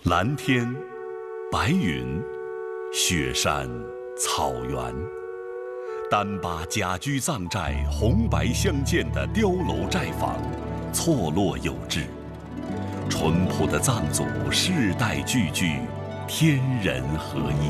蓝天、白云、雪山、草原，单把家居藏寨红白相间的碉楼寨房，错落有致。淳朴的藏族世代聚居，天人合一。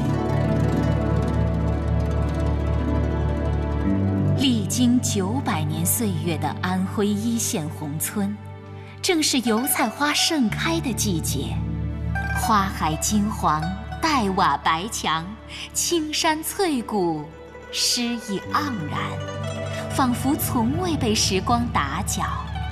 历经900年岁月的安徽一线宏村，正是油菜花盛开的季节。花海金黄，黛瓦白墙，青山翠谷，诗意盎然，仿佛从未被时光打搅。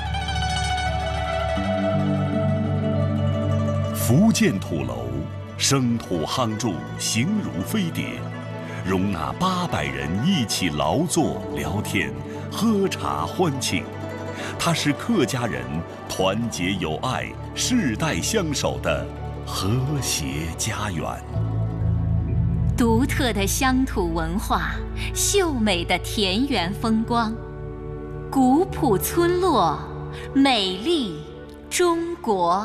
福建土楼，生土夯筑，形如飞碟，容纳800人一起劳作、聊天、喝茶欢庆。它是客家人团结友爱、世代相守的和谐家园。 独特的乡土文化，秀美的田园风光，古朴村落，美丽中国。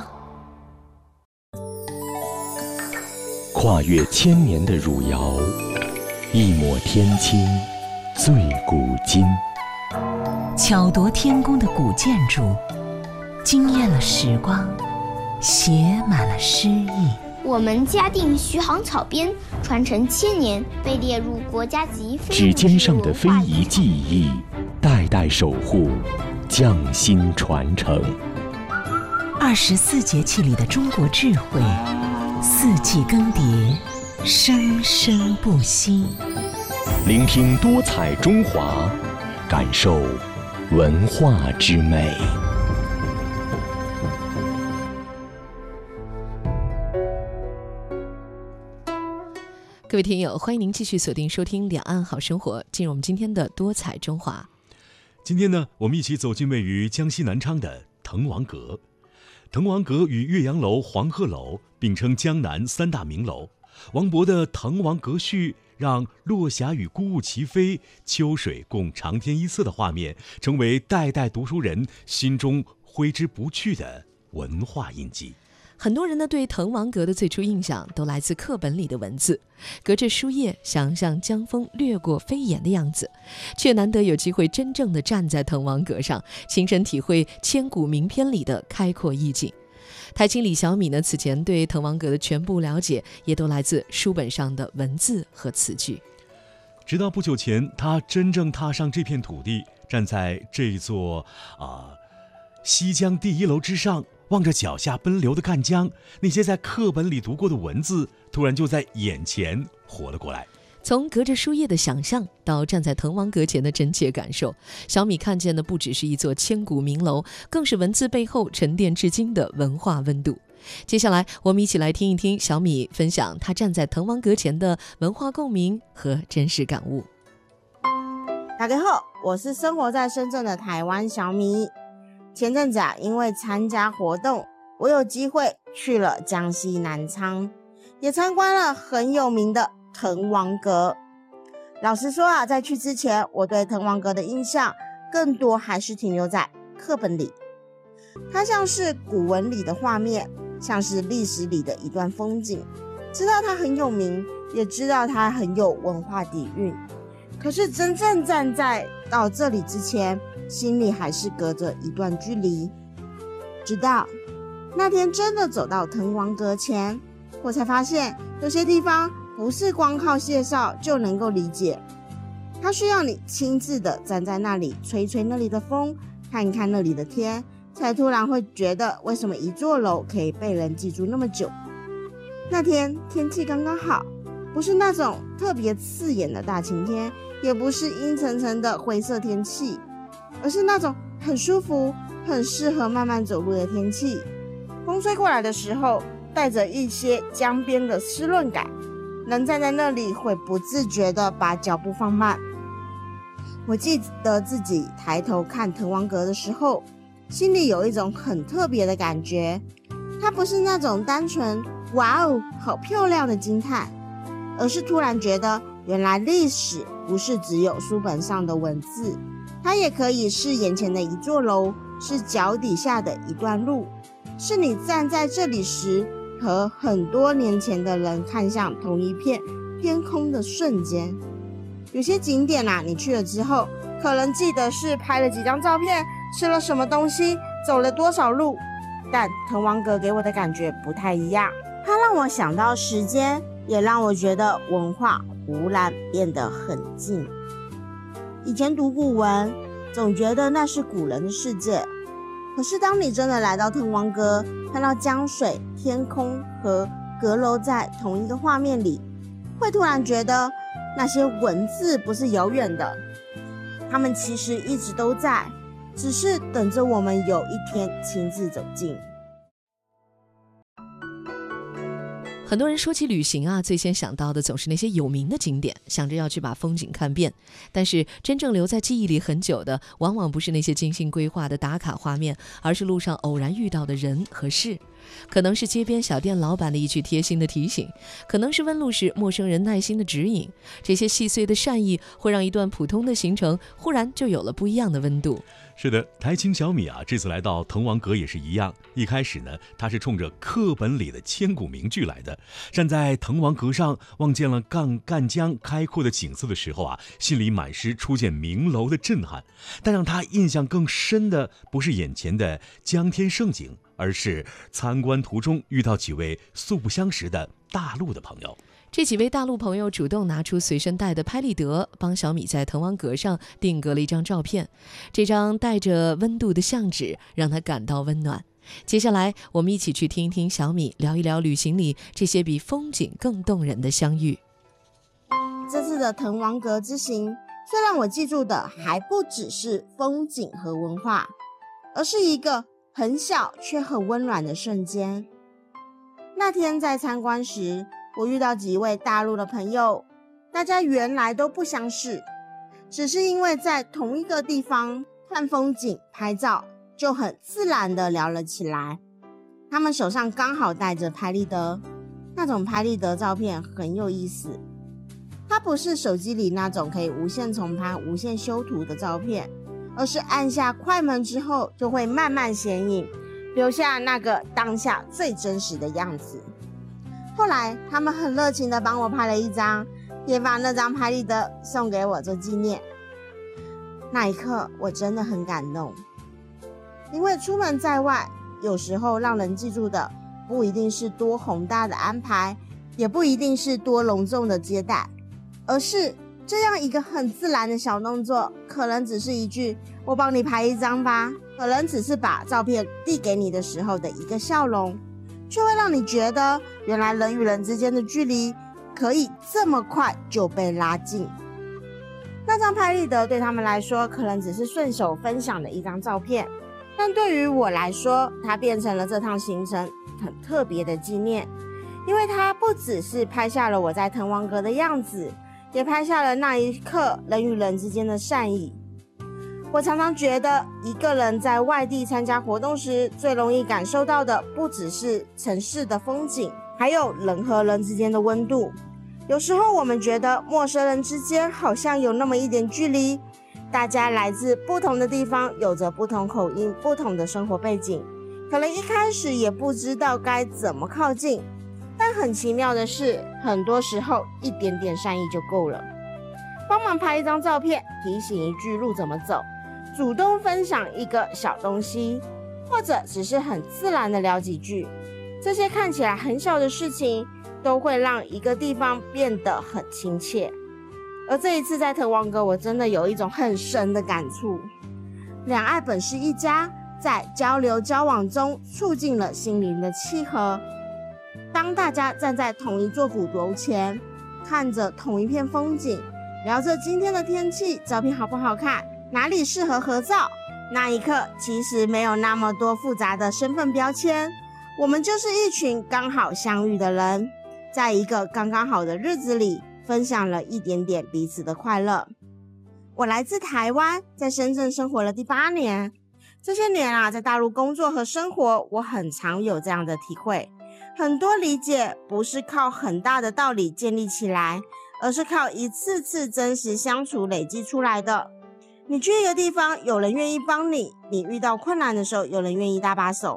跨越1000年的汝窑，一抹天青，醉古今。 巧夺天工的古建筑，惊艳了时光，写满了诗意。 我们嘉定徐杭草编传承1000年，被列入国家级非指尖上的非遗技艺，代代守护，匠心传承。 24节气里的中国智慧，四季更迭，生生不息。 聆听多彩中华，感受文化之美。 各位听友，欢迎您继续锁定收听两岸好生活，进入我们今天的多彩中华。 今天呢，我们一起走进位于江西南昌的滕王阁。滕王阁与岳阳楼、黄鹤楼并称江南3大名楼。王勃的《滕王阁序》让落霞与孤鹜齐飞，秋水共长天一色的画面，成为代代读书人心中挥之不去的文化印记。 很多人呢对滕王阁的最初印象都来自课本里的文字，隔着书页想象江风掠过飞檐的样子，却难得有机会真正的站在滕王阁上，亲身体会千古名篇里的开阔意境。台青李小米呢，此前对滕王阁的全部了解也都来自书本上的文字和词句。 直到不久前，他真正踏上这片土地，站在这座西江第1楼之上，望着脚下奔流的赣江，那些在课本里读过的文字突然就在眼前活了过来。 从隔着书页的想象到站在滕王阁前的真切感受，小米看见的不只是一座千古名楼，更是文字背后沉淀至今的文化温度。接下来我们一起来听一听小米分享他站在滕王阁前的文化共鸣和真实感悟。 大家好，我是生活在深圳的台湾小米。前阵子因为参加活动，我有机会去了江西南昌，也参观了很有名的滕王阁。老实说在去之前，我对滕王阁的印象更多还是停留在课本里。它像是古文里的画面，像是历史里的一段风景，知道它很有名，也知道它很有文化底蕴。可是真正站在到这里之前，心里还是隔着一段距离。直到那天真的走到滕王阁前，我才发现有些地方不是光靠介绍就能够理解，它需要你亲自的站在那里，吹吹那里的风，看看那里的天，才突然会觉得为什么一座楼可以被人记住那么久。那天天气刚刚好，不是那种特别刺眼的大晴天，也不是阴沉沉的灰色天气，而是那种很舒服、很适合慢慢走路的天气。风吹过来的时候，带着一些江边的湿润感，能站在那里会不自觉地把脚步放慢。我记得自己抬头看滕王阁的时候，心里有一种很特别的感觉。它不是那种单纯哇哦好漂亮的惊叹，而是突然觉得原来历史不是只有书本上的文字，它也可以是眼前的一座楼，是脚底下的一段路，是你站在这里时和很多年前的人看向同一片天空的瞬间。有些景点你去了之后，可能记得是拍了几张照片，吃了什么东西，走了多少路，但滕王阁给我的感觉不太一样。它让我想到时间，也让我觉得文化忽然变得很近。以前读古文，总觉得那是古人的世界，可是当你真的来到滕王阁，看到江水、天空和阁楼在同一个画面里，会突然觉得那些文字不是遥远的，他们其实一直都在，只是等着我们有一天亲自走近。 很多人说起旅行最先想到的总是那些有名的景点，想着要去把风景看遍。但是真正留在记忆里很久的，往往不是那些精心规划的打卡画面，而是路上偶然遇到的人和事。可能是街边小店老板的一句贴心的提醒，可能是问路时陌生人耐心的指引。这些细碎的善意会让一段普通的行程忽然就有了不一样的温度。 是的，台青小米这次来到滕王阁也是一样。一开始呢，他是冲着课本里的千古名句来的。站在滕王阁上，望见了赣江开阔的景色的时候心里满是初见名楼的震撼。但让他印象更深的，不是眼前的江天盛景，而是参观途中遇到几位素不相识的大陆的朋友。 这几位大陆朋友主动拿出随身带的拍立得，帮小米在滕王阁上定格了一张照片。这张带着温度的相纸让他感到温暖。接下来我们一起去听一听小米聊一聊旅行里这些比风景更动人的相遇。 这次的滕王阁之行，最让我记住的还不只是风景和文化，而是一个很小却很温暖的瞬间。那天在参观时，我遇到几位大陆的朋友，大家原来都不相识，只是因为在同一个地方看风景拍照，就很自然地聊了起来。他们手上刚好带着拍立得，那种拍立得照片很有意思，它不是手机里那种可以无限重拍、无限修图的照片，而是按下快门之后就会慢慢显影，留下那个当下最真实的样子。后来他们很热情地帮我拍了一张，也把那张拍立得送给我做纪念。那一刻我真的很感动，因为出门在外，有时候让人记住的不一定是多宏大的安排，也不一定是多隆重的接待，而是这样一个很自然的小动作，可能只是一句我帮你拍一张吧，可能只是把照片递给你的时候的一个笑容，却会让你觉得原来人与人之间的距离可以这么快就被拉近。那张拍立得对他们来说可能只是顺手分享的一张照片，但对于我来说，它变成了这趟行程很特别的纪念，因为它不只是拍下了我在滕王阁的样子，也拍下了那一刻人与人之间的善意。我常常觉得，一个人在外地参加活动时，最容易感受到的不只是城市的风景，还有人和人之间的温度。有时候我们觉得陌生人之间好像有那么一点距离，大家来自不同的地方，有着不同口音、不同的生活背景，可能一开始也不知道该怎么靠近，但很奇妙的是，很多时候一点点善意就够了。帮忙拍一张照片，提醒一句路怎么走，主动分享一个小东西，或者只是很自然的聊几句，这些看起来很小的事情，都会让一个地方变得很亲切。而这一次在滕王阁，我真的有一种很深的感触，两岸本是一家，在交流交往中促进了心灵的契合。当大家站在同一座古楼前，看着同一片风景，聊着今天的天气，照片好不好看，哪里适合合照，那一刻其实没有那么多复杂的身份标签，我们就是一群刚好相遇的人，在一个刚刚好的日子里分享了一点点彼此的快乐。我来自台湾，在深圳生活了第8年，这些年在大陆工作和生活，我很常有这样的体会，很多理解不是靠很大的道理建立起来，而是靠一次次真实相处累积出来的。你去一个地方，有人愿意帮你，你遇到困难的时候，有人愿意搭把手，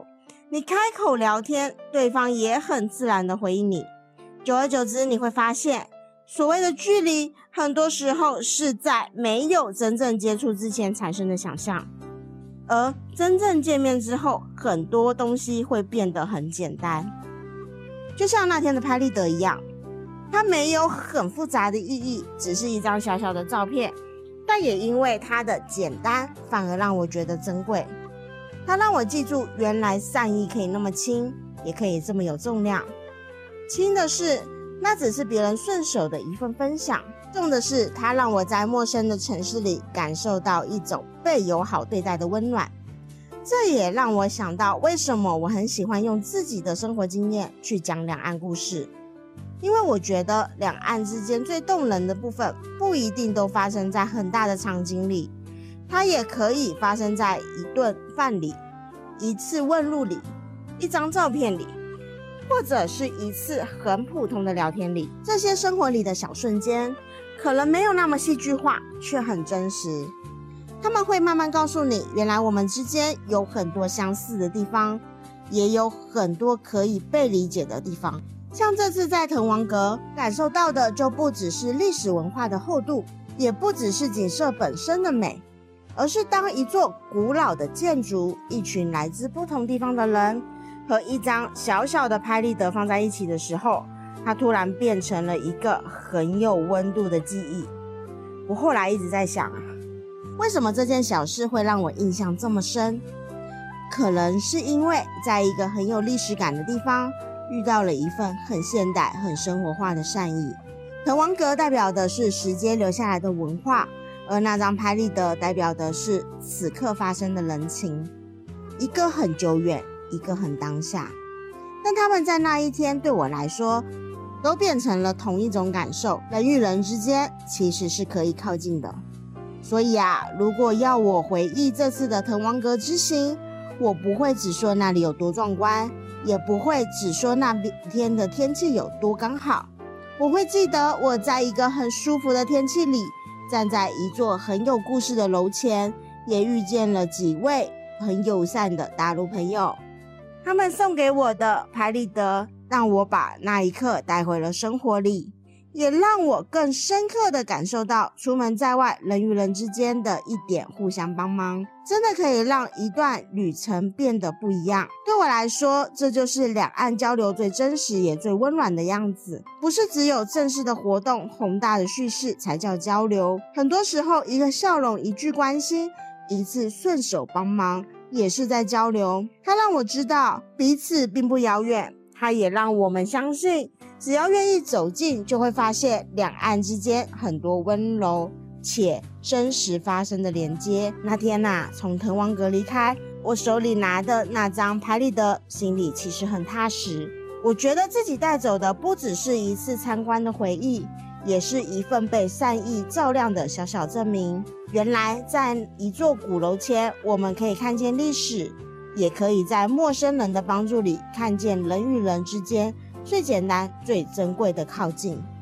你开口聊天，对方也很自然的回应你。久而久之，你会发现，所谓的距离，很多时候是在没有真正接触之前产生的想象，而真正见面之后，很多东西会变得很简单。就像那天的拍立得一样，它没有很复杂的意义，只是一张小小的照片，但也因为它的简单，反而让我觉得珍贵。它让我记住，原来善意可以那么轻，也可以这么有重量。轻的是，那只是别人顺手的一份分享；重的是，它让我在陌生的城市里感受到一种被友好对待的温暖。这也让我想到，为什么我很喜欢用自己的生活经验去讲两岸故事。因为我觉得两岸之间最动人的部分，不一定都发生在很大的场景里，它也可以发生在一顿饭里、一次问路里、一张照片里，或者是一次很普通的聊天里。这些生活里的小瞬间，可能没有那么戏剧化，却很真实。他们会慢慢告诉你，原来我们之间有很多相似的地方，也有很多可以被理解的地方。像这次在滕王阁感受到的，就不只是历史文化的厚度，也不只是景色本身的美，而是当一座古老的建筑、一群来自不同地方的人和一张小小的拍立得放在一起的时候，它突然变成了一个很有温度的记忆。我后来一直在想，为什么这件小事会让我印象这么深？可能是因为在一个很有历史感的地方，遇到了一份很现代、很生活化的善意。滕王阁代表的是时间留下来的文化，而那张拍立得代表的是此刻发生的人情，一个很久远，一个很当下。但他们在那一天对我来说，都变成了同一种感受，人与人之间其实是可以靠近的。所以如果要我回忆这次的滕王阁之行，我不会只说那里有多壮观，也不会只说那天的天气有多刚好。我会记得我在一个很舒服的天气里，站在一座很有故事的楼前，也遇见了几位很友善的大陆朋友。他们送给我的拍立得，让我把那一刻带回了生活里，也让我更深刻地感受到出门在外人与人之间的一点互相帮忙，真的可以让一段旅程变得不一样。对我来说，这就是两岸交流最真实也最温暖的样子。不是只有正式的活动、宏大的叙事才叫交流，很多时候一个笑容、一句关心、一次顺手帮忙也是在交流。它让我知道彼此并不遥远，它也让我们相信，只要愿意走近，就会发现两岸之间很多温柔且真实发生的连接。那天从滕王阁离开，我手里拿的那张拍立得，心里其实很踏实。我觉得自己带走的不只是一次参观的回忆，也是一份被善意照亮的小小证明。原来在一座古楼前，我们可以看见历史，也可以在陌生人的帮助里看见人与人之间最简单、最珍贵的靠近。